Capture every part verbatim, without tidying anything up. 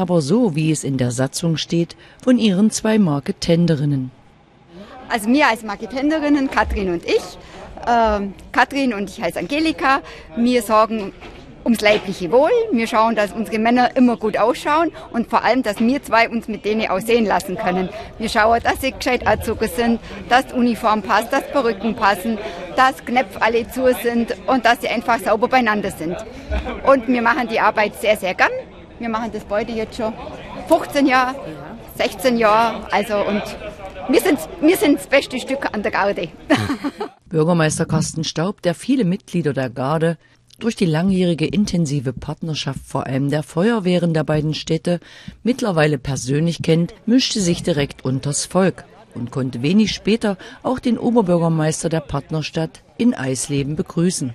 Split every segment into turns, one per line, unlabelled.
aber so, wie es in der Satzung steht, von ihren zwei Marketenderinnen.
Also wir als Marketenderinnen, Katrin und ich, äh, Katrin und ich heiße Angelika, wir sorgen ums leibliche Wohl. Wir schauen, dass unsere Männer immer gut ausschauen und vor allem, dass wir zwei uns mit denen aussehen lassen können. Wir schauen, dass sie gescheit angezogen sind, dass die Uniform passt, dass Perücken passen, dass Knöpfe alle zu sind und dass sie einfach sauber beieinander sind. Und wir machen die Arbeit sehr, sehr gern. Wir machen das beide jetzt schon fünfzehn Jahre, sechzehn Jahre, also und wir sind, wir sind das beste Stück an der Garde.
Bürgermeister Carsten Staub, der viele Mitglieder der Garde durch die langjährige intensive Partnerschaft vor allem der Feuerwehren der beiden Städte mittlerweile persönlich kennt, mischte sich direkt unters Volk und konnte wenig später auch den Oberbürgermeister der Partnerstadt in Eisleben begrüßen.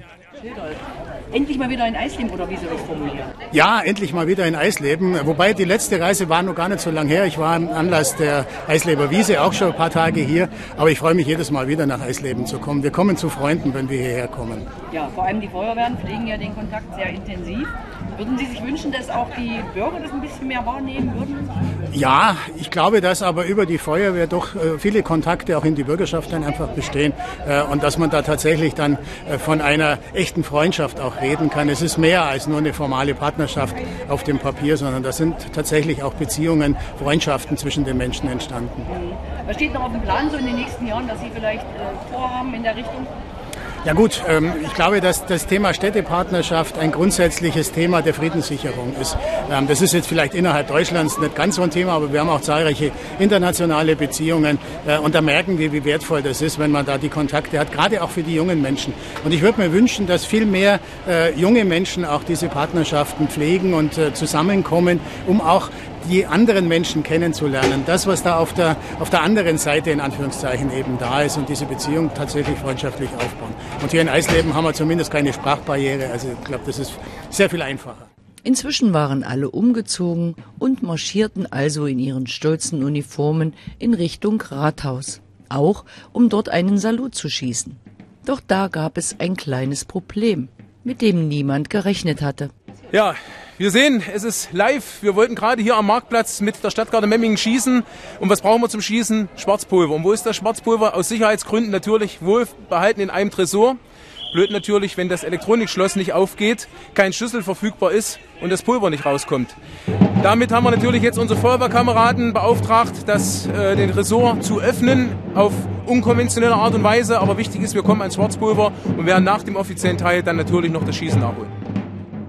Endlich mal wieder in Eisleben, oder wie soll ich das formulieren?
Ja, endlich mal wieder in Eisleben. Wobei die letzte Reise war noch gar nicht so lange her. Ich war im Anlass der Eisleber Wiese auch schon ein paar Tage hier. Aber ich freue mich jedes Mal wieder nach Eisleben zu kommen. Wir kommen zu Freunden, wenn wir hierher kommen.
Ja, vor allem die Feuerwehren pflegen ja den Kontakt sehr intensiv. Würden Sie sich wünschen, dass auch die Bürger das ein bisschen mehr wahrnehmen würden?
Ja, ich glaube, dass aber über die Feuerwehr doch äh, viele Kontakte auch in die Bürgerschaft dann einfach bestehen äh, und dass man da tatsächlich dann äh, von einer echten Freundschaft auch reden kann. Es ist mehr als nur eine formale Partnerschaft auf dem Papier, sondern da sind tatsächlich auch Beziehungen, Freundschaften zwischen den Menschen entstanden.
Was steht noch auf dem Plan so in den nächsten Jahren, dass Sie vielleicht äh, vorhaben in der Richtung?
Ja gut, ähm, ich glaube, dass das Thema Städtepartnerschaft ein grundsätzliches Thema der Friedenssicherung ist. Ähm, das ist jetzt vielleicht innerhalb Deutschlands nicht ganz so ein Thema, aber wir haben auch zahlreiche internationale Beziehungen äh, und da merken wir, wie wertvoll das ist, wenn man da die Kontakte hat, gerade auch für die jungen Menschen. Und ich würde mir wünschen, dass viel mehr äh, junge Menschen auch diese Partnerschaften pflegen und äh, zusammenkommen, um auch die anderen Menschen kennenzulernen. Das, was da auf der, auf der anderen Seite in Anführungszeichen eben da ist und diese Beziehung tatsächlich freundschaftlich aufbauen. Und hier in Eisleben haben wir zumindest keine Sprachbarriere. Also ich glaube, das ist sehr viel einfacher.
Inzwischen waren alle umgezogen und marschierten also in ihren stolzen Uniformen in Richtung Rathaus. Auch um dort einen Salut zu schießen. Doch da gab es ein kleines Problem, mit dem niemand gerechnet hatte.
Ja, wir sehen, es ist live. Wir wollten gerade hier am Marktplatz mit der Stadtgarde Memmingen schießen. Und was brauchen wir zum Schießen? Schwarzpulver. Und wo ist das Schwarzpulver? Aus Sicherheitsgründen natürlich wohl behalten in einem Tresor. Blöd natürlich, wenn das Elektronikschloss nicht aufgeht, kein Schlüssel verfügbar ist und das Pulver nicht rauskommt. Damit haben wir natürlich jetzt unsere Feuerwehrkameraden beauftragt, das, äh, den Tresor zu öffnen auf unkonventionelle Art und Weise. Aber wichtig ist, wir kommen ans Schwarzpulver und werden nach dem offiziellen Teil dann natürlich noch das Schießen nachholen.